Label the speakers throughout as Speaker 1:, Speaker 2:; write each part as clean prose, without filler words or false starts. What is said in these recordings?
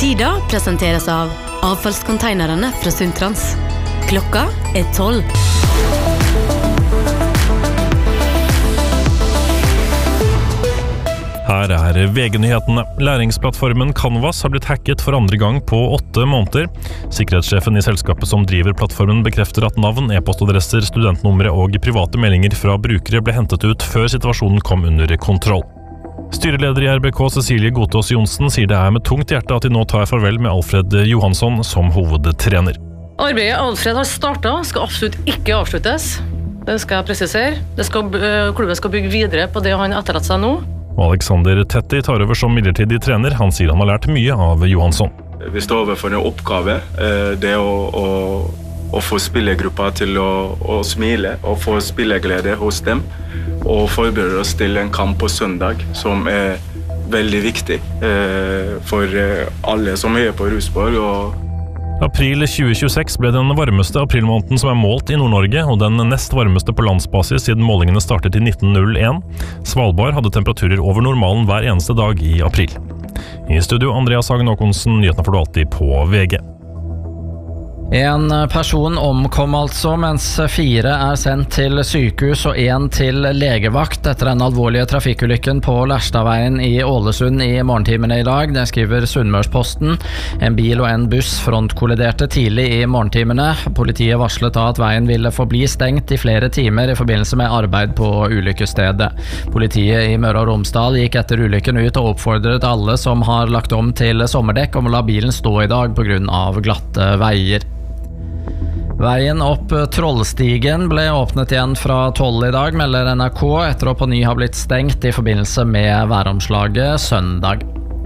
Speaker 1: Tida presenteres av avfallskonteinerne fra Sundtrans. Klokka 12.
Speaker 2: Her VG-nyhetene. Læringsplattformen Canvas har blitt hacket for andre gang på 8 måneder. Sikkerhetssjefen i selskapet som driver plattformen bekrefter at navn, e-postadresser, studentnumre og private meldinger fra brukere ble hentet ut før situasjonen kom under kontroll. Styreleder i RBK Cecilie Gotaas Johnsen sier det med tungt hjerte at de nå tar farvel med Alfred Johansson som hovedtrener.
Speaker 3: Arbeidet Alfred har startet skal absolutt ikke avsluttes. Det skal jeg presisere. Klubben skal bygge videre på det han etterlatt seg nå.
Speaker 2: Og Alexander Tetti tar over som midlertidig trener. Han sier han har lært mye av Johansson.
Speaker 4: Vi står overfor en oppgave, det å få spillergruppa til å smile og få spilleglede hos dem, og forberede oss til en kamp på søndag, som veldig viktig for alle som er på Rosenborg.
Speaker 2: April 2026 ble den varmeste aprilmåneden som målt i Nord-Norge, og den nest varmeste på landsbasis siden målingene startet i 1901. Svalbard hadde temperaturer over normalen hver eneste dag i april. I studio Andreas Hagen Håkonsen, nyhetene får du alltid på VG.
Speaker 5: En person omkom altså, mens 4 sendt til sykehus og 1 til legevakt etter den alvorlige trafikkulykken på Lærstadveien i Ålesund i morgentimene i dag. Det skriver Sunnmørsposten. En bil og en buss frontkolliderte tidlig i morgentimene. Politiet varslet da at veien ville forbli stengt i flere timer i forbindelse med arbeid på ulykkesstedet. Politiet i Møre og Romsdal gikk etter ulykken ut og oppfordret alle som har lagt om til sommerdekk om å la bilen stå i dag på grunn av glatte veier. Veien opp Trollstigen ble åpnet igjen fra 12 i dag, melder NRK, etter å på ny ha blitt stengt i forbindelse med væromslaget søndag.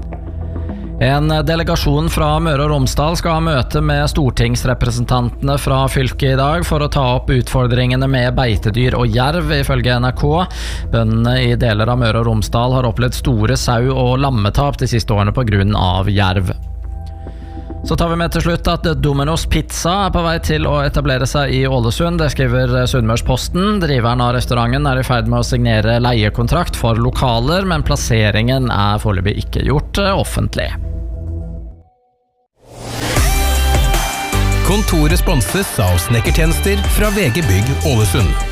Speaker 5: En delegasjon fra Møre og Romsdal skal ha møte med stortingsrepresentantene fra fylket i dag for å ta opp utfordringene med beitedyr og jerv, ifølge NRK. Bøndene i deler av Møre og Romsdal har opplevd store sau- og lammetap de siste årene på grunn av jerv. Så tar vi med til slutt at Domino's Pizza på vei til å etablere seg i Ålesund. Det skriver Sunnmørsposten. Driveren av restauranten i ferd med å signere leiekontrakt for lokaler, men plasseringen foreløpig ikke gjort offentlig.
Speaker 6: Kontoret sponses av snekkertjenester fra VG Bygg Ålesund.